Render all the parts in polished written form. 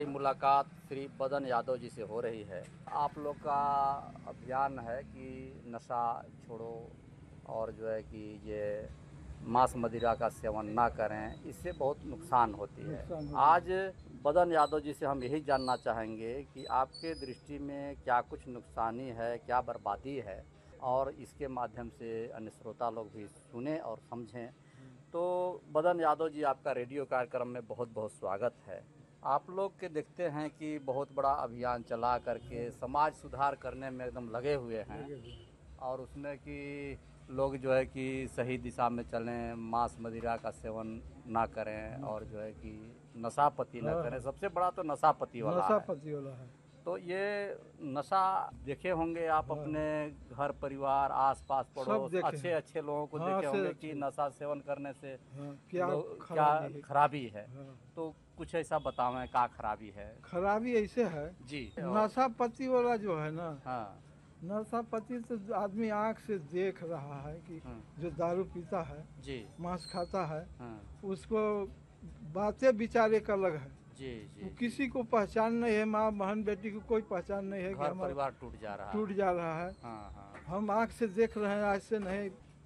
मुलाकात श्री बदन यादव जी से हो रही है। आप लोग का अभियान है कि नशा छोड़ो और जो है कि ये मांस मदिरा का सेवन ना करें, इससे बहुत नुकसान होती है। आज बदन यादव जी से हम यही जानना चाहेंगे कि आपके दृष्टि में क्या कुछ नुकसानी है, क्या बर्बादी है, और इसके माध्यम से अन्य श्रोता लोग भी सुने और समझें। तो बदन यादव जी, आपका रेडियो कार्यक्रम में बहुत बहुत स्वागत है। आप लोग के देखते हैं कि बहुत बड़ा अभियान चला करके समाज सुधार करने में एकदम लगे हुए हैं, और उसमें कि लोग जो है कि सही दिशा में चलें, मांस मदिरा का सेवन ना करें और जो है कि नशापति ना करें। सबसे बड़ा तो नशापति वाला है। तो ये नशा देखे होंगे आप अपने घर परिवार आस पास पड़ोस अच्छे अच्छे लोगों को देखे होंगे कि नशा सेवन करने से क्या खराबी है। तो कुछ ऐसा बतावें क्या खराबी है। खराबी ऐसे है जी, नशापति वाला जो है ना, हाँ, नशापति तो आदमी आंख से देख रहा है कि जो दारू पीता है, जी, मांस खाता है, उसको बातें विचार एक अलग है। जी, जी, किसी को पहचान नहीं है, माँ बहन बेटी को कोई पहचान नहीं है, घर परिवार टूट जा रहा है। हाँ, हाँ। हम आंख से देख रहे हैं, आज से नहीं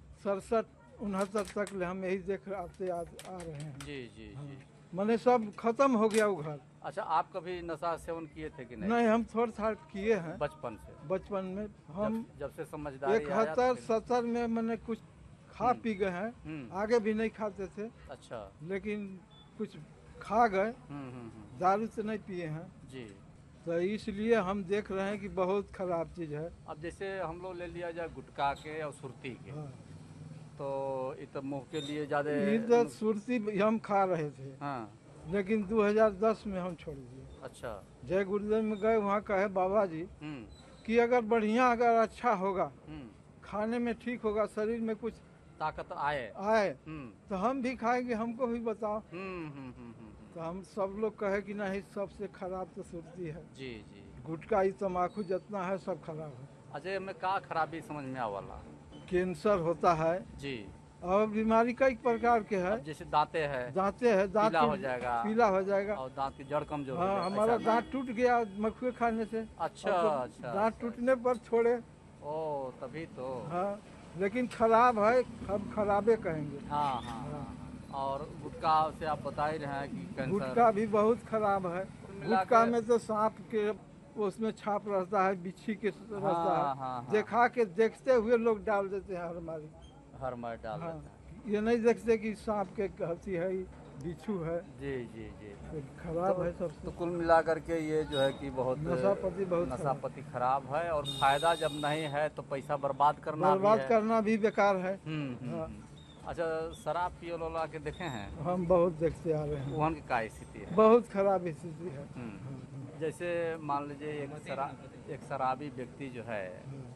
67-69 तक हम यही देख आते आ रहे हैं। जी, जी, जी। मैंने सब खत्म हो गया वो घर। अच्छा, आप कभी नशा सेवन किए थे कि नहीं? नहीं, हम थोड़ा था किए हैं बचपन से। बचपन में हम जब से समझदारी 71-70 में मैंने कुछ खा पी गए हैं। आगे भी नहीं खाते थे। अच्छा, लेकिन कुछ खा गए, दारू से नहीं पिए हैं जी। तो इसलिए हम देख रहे हैं कि बहुत खराब चीज है। अब जैसे हम लोग ले लिया जाए गुटखा के और सुरती के, हाँ। तो इत मुंह के लिए ज्यादा इधर सुरती हम खा रहे थे। हाँ। लेकिन 2010 में हम छोड़ दिए। अच्छा। जय गुरुदेव में गए, वहाँ कहे बाबा जी कि अगर बढ़िया, अगर अच्छा होगा, खाने में ठीक होगा, शरीर में कुछ ताकत आए तो हम भी खाएंगे, हमको भी बताओ। तो हम सब लोग कहे कि नहीं, सबसे खराब तो सुरती है। जी, जी। गुटखा तम्बाकू जितना है सब खराब है। अजय में का खराबी समझ में आवाला? कैंसर होता है जी, और बीमारी कई प्रकार के है। जैसे दांते है, दांत पीला हो जाएगा और दांत की जड़ कमजोर। हाँ, हमारा दांत टूट गया मखुए खाने से। अच्छा, अच्छा। दांत टूटने पर छोड़े। ओ, तभी तो। हाँ, लेकिन खराब है, हम खराबे कहेंगे। हाँ, हाँ, हाँ। और गुटखा से आप बता ही रहे हैं कि कैंसर। गुटखा भी बहुत खराब है। गुटखा में तो सांप के उसमें छाप रहता है, बिच्छी के रहता है। हाँ। देखा के देखते हुए लोग डाल देते हैं हर मारी डाल देते हैं। ये नहीं देखते कि सांप के हंसी है, बिच्छू है। जी, जी, जी। तो खराब है सब। तो कुल मिलाकर के ये जो है कि बहुत नशापति खराब है, और फायदा जब नहीं है तो पैसा बर्बाद करना भी बेकार है। अच्छा, शराब पिए वाला के देखे हैं? हम बहुत देखते आ रहे हैं। वहाँ की क्या स्थिति है? बहुत खराब स्थिति है। जैसे मान लीजिए एक शराबी व्यक्ति जो है,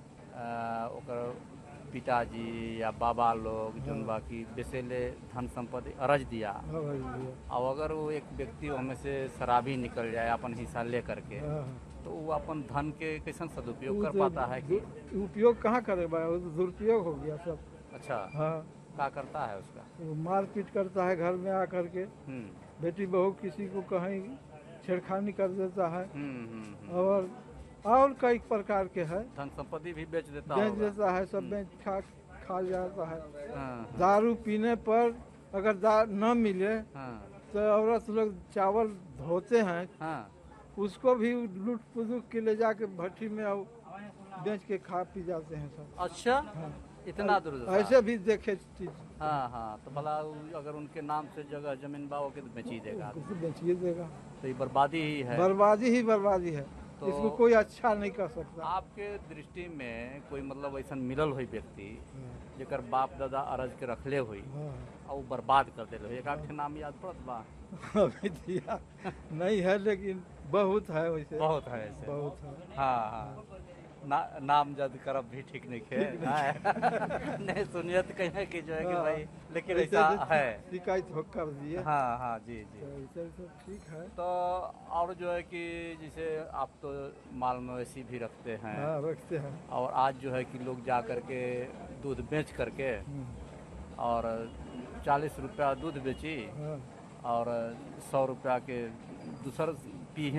पिताजी या बाबा लोग जो बाकी बेसेले धन संपत्ति अर्ज दिया, और अगर वो एक व्यक्ति हमें से शराबी निकल जाए अपन हिस्सा ले करके, तो वो अपन धन के कैसे सदुपयोग कर पाता है? कि उपयोग कहाँ करेगा, दुरुपयोग हो गया सब। अच्छा, हाँ। क्या करता है उसका? वो मारपीट करता है घर में आकर के। बेटी बहू किसी को कहीं छेड़खानी कर देता है। और कई प्रकार के है। धन संपत्ति भी बेच देता है, सब बेच खा जाता है। दारू पीने पर अगर न मिले तो औरत लोग चावल धोते हैं, उसको भी लूट पुदूक के ले जाके भट्टी में बेच के खा पी जाते हैं सब। अच्छा, इतना दुर्दशा ऐसे भी देखे चीज। हाँ। तो भला अगर उनके नाम से जगह जमीन बा के तो बेची देगा, तो ये बर्बादी ही है। बर्बादी है। तो इसको कोई अच्छा नहीं कर सकता। आपके दृष्टि में कोई मतलब ऐसा मिलल हुई व्यक्ति जेकर बाप दादा अरज के रखले हुई और वो बर्बाद कर दिले, एक आठ नाम याद पड़त बा? अभी दिया नहीं है, लेकिन बहुत है वैसे। बहुत है ऐसे। बहुत है। हाँ। नाम जद करब भी ठीक नहीं है। नहीं सुनिए तो कहें कि जो है कि भाई, लेकिन ऐसा है, शिकायत कर दिए। हाँ, जी, जी। तो ठीक है। तो और जो है कि जैसे आप तो माल मवेशी भी रखते हैं। रखते हैं। और आज जो है कि लोग जा करके दूध बेच करके और 40 रुपया दूध बेची और 100 रुपया के दूसर